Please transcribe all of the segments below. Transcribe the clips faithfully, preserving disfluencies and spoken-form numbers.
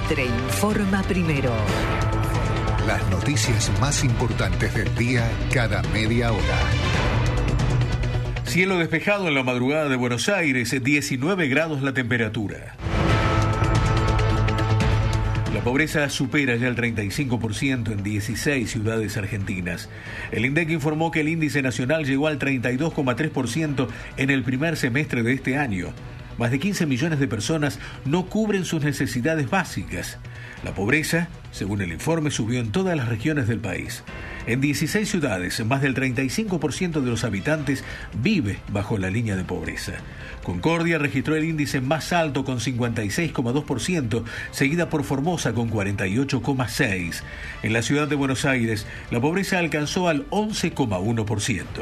Mitre informa primero. Las noticias más importantes del día cada media hora. Cielo despejado en la madrugada de Buenos Aires, diecinueve grados la temperatura. La pobreza supera ya el treinta y cinco por ciento en dieciséis ciudades argentinas. El INDEC informó que el índice nacional llegó al treinta y dos coma tres por ciento en el primer semestre de este año. Más de quince millones de personas no cubren sus necesidades básicas. La pobreza, según el informe, subió en todas las regiones del país. En dieciséis ciudades, más del treinta y cinco por ciento de los habitantes vive bajo la línea de pobreza. Concordia registró el índice más alto con cincuenta y seis coma dos por ciento, seguida por Formosa con cuarenta y ocho coma seis por ciento. En la ciudad de Buenos Aires, la pobreza alcanzó al once coma uno por ciento.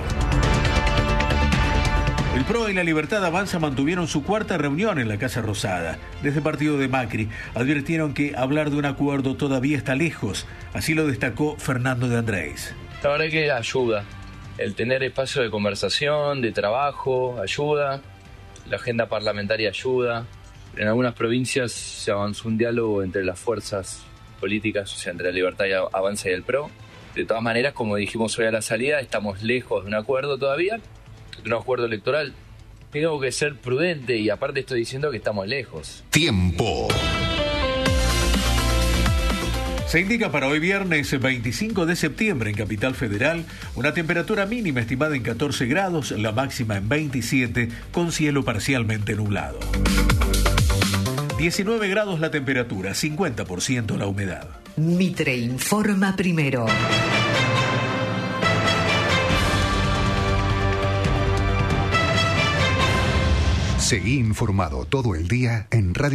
El P R O y La Libertad Avanza mantuvieron su cuarta reunión en la Casa Rosada. Desde el partido de Macri advirtieron que hablar de un acuerdo todavía está lejos. Así lo destacó Fernando de Andrés. La verdad que ayuda. El tener espacio de conversación, de trabajo, ayuda. La agenda parlamentaria ayuda. En algunas provincias se avanzó un diálogo entre las fuerzas políticas, o sea, entre La Libertad Avanza y el P R O. De todas maneras, como dijimos hoy a la salida, estamos lejos de un acuerdo todavía. Un acuerdo electoral. Tengo que ser prudente y aparte estoy diciendo que estamos lejos. Tiempo. Se indica para hoy viernes veinticinco de septiembre en Capital Federal una temperatura mínima estimada en catorce grados, la máxima en veintisiete, con cielo parcialmente nublado. diecinueve grados la temperatura, cincuenta por ciento la humedad. Mitre informa primero. Seguí informado todo el día en Radio